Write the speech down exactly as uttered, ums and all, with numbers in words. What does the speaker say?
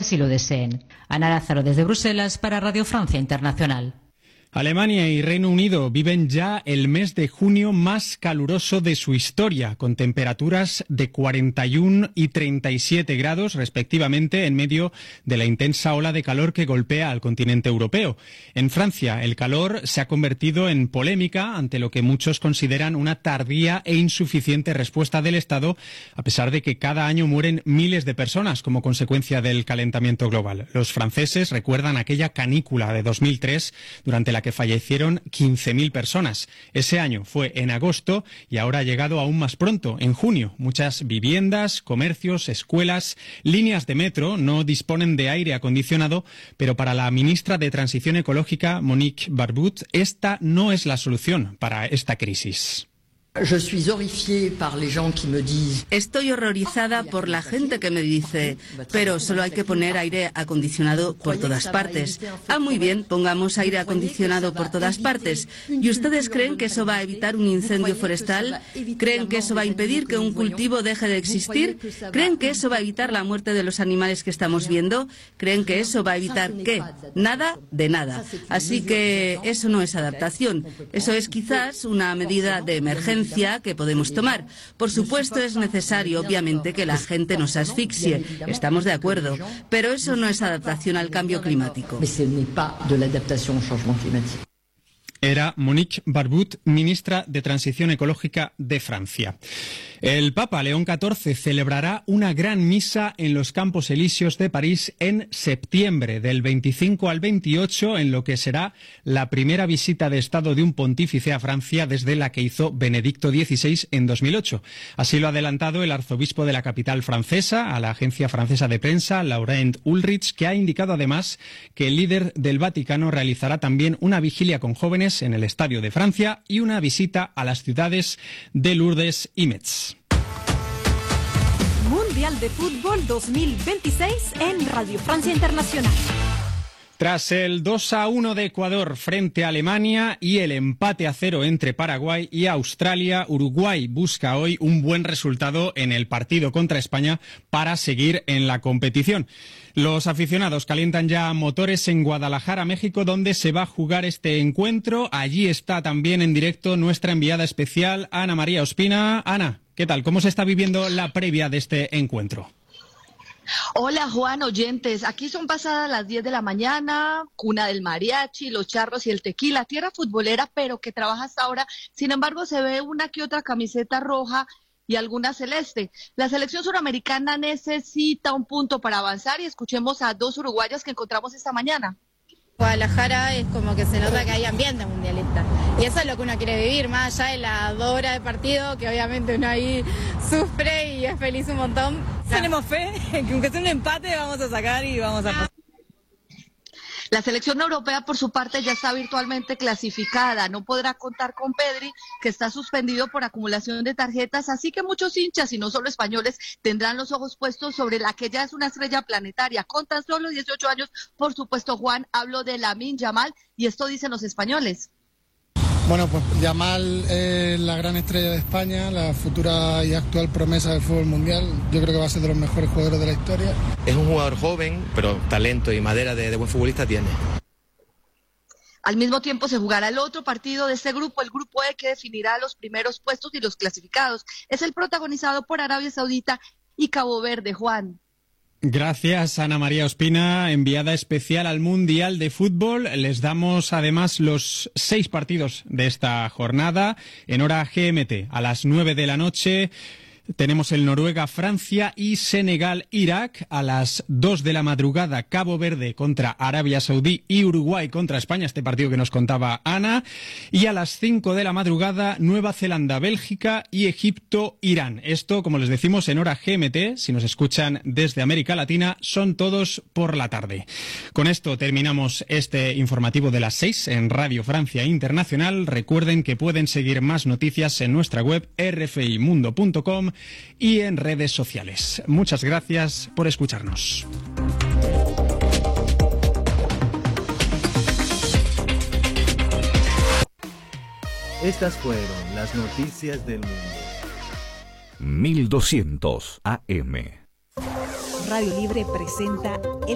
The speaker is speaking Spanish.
así lo deseen. Ana Lázaro desde Bruselas para Radio Francia Internacional. Alemania y Reino Unido viven ya el mes de junio más caluroso de su historia, con temperaturas de cuarenta y uno y treinta y siete grados respectivamente en medio de la intensa ola de calor que golpea al continente europeo. En Francia, el calor se ha convertido en polémica ante lo que muchos consideran una tardía e insuficiente respuesta del Estado, a pesar de que cada año mueren miles de personas como consecuencia del calentamiento global. Los franceses recuerdan aquella canícula de dos mil tres, durante la que fallecieron quince mil personas. Ese año fue en agosto y ahora ha llegado aún más pronto, en junio. Muchas viviendas, comercios, escuelas, líneas de metro no disponen de aire acondicionado, pero para la ministra de Transición Ecológica, Monique Barbude, esta no es la solución para esta crisis. Estoy horrorizada por la gente que me dice, pero solo hay que poner aire acondicionado por todas partes. Ah, muy bien, pongamos aire acondicionado por todas partes. ¿Y ustedes creen que eso va a evitar un incendio forestal? ¿Creen que eso va a impedir que un cultivo deje de existir? ¿Creen que eso va a evitar la muerte de los animales que estamos viendo? ¿Creen que eso va a evitar qué? Nada de nada. Así que eso no es adaptación. Eso es quizás una medida de emergencia que podemos tomar. Por supuesto, es necesario, obviamente, que la gente no se asfixie. Estamos de acuerdo. Pero eso no es adaptación al cambio climático. Era Monique Barbude, ministra de Transición Ecológica de Francia. El Papa León catorce celebrará una gran misa en los Campos Elíseos de París en septiembre, del veinticinco al veintiocho, en lo que será la primera visita de Estado de un pontífice a Francia desde la que hizo Benedicto dieciséis en dos mil ocho. Así lo ha adelantado el arzobispo de la capital francesa a la agencia francesa de prensa, Laurent Ulrich, que ha indicado además que el líder del Vaticano realizará también una vigilia con jóvenes en el Estadio de Francia y una visita a las ciudades de Lourdes y Metz. Mundial de Fútbol dos mil veintiséis en Radio Francia Internacional. Tras el dos a uno de Ecuador frente a Alemania y el empate a cero entre Paraguay y Australia, Uruguay busca hoy un buen resultado en el partido contra España para seguir en la competición. Los aficionados calientan ya motores en Guadalajara, México, donde se va a jugar este encuentro. Allí está también en directo nuestra enviada especial, Ana María Ospina. Ana, ¿qué tal? ¿Cómo se está viviendo la previa de este encuentro? Hola Juan, oyentes, aquí son pasadas las diez de la mañana, cuna del mariachi, los charros y el tequila, tierra futbolera, pero que trabaja hasta ahora. Sin embargo, se ve una que otra camiseta roja y alguna celeste. La selección suramericana necesita un punto para avanzar y escuchemos a dos uruguayas que encontramos esta mañana. Guadalajara es como que se nota que hay ambiente mundialista y eso es lo que uno quiere vivir, más allá de las dos horas de partido, que obviamente uno ahí sufre y es feliz un montón. Tenemos fe que aunque sea un empate vamos a sacar y vamos a pasar. La selección europea, por su parte, ya está virtualmente clasificada. No podrá contar con Pedri, que está suspendido por acumulación de tarjetas. Así que muchos hinchas, y no solo españoles, tendrán los ojos puestos sobre la que ya es una estrella planetaria. Con tan solo dieciocho años, por supuesto, Juan, hablo de Lamine Yamal, y esto dicen los españoles. Bueno, pues Yamal es la gran estrella de España, la futura y actual promesa del fútbol mundial. Yo creo que va a ser de los mejores jugadores de la historia. Es un jugador joven, pero talento y madera de, de buen futbolista tiene. Al mismo tiempo se jugará el otro partido de este grupo, el grupo E, que definirá los primeros puestos y los clasificados. Es el protagonizado por Arabia Saudita y Cabo Verde, Juan. Gracias, Ana María Ospina, enviada especial al Mundial de Fútbol. Les damos además los seis partidos de esta jornada en hora G M T. A las nueve de la noche tenemos el Noruega-Francia y Senegal-Irak. A las dos de la madrugada, Cabo Verde contra Arabia Saudí y Uruguay contra España, este partido que nos contaba Ana. Y a las cinco de la madrugada, Nueva Zelanda-Bélgica y Egipto-Irán. Esto, como les decimos, en hora G M T. Si nos escuchan desde América Latina, son todos por la tarde. Con esto terminamos este informativo de las seis en Radio Francia Internacional. Recuerden que pueden seguir más noticias en nuestra web r f i mundo punto com y en redes sociales. Muchas gracias por escucharnos. Estas fueron las noticias del mundo. mil doscientos A M. Radio Libre presenta el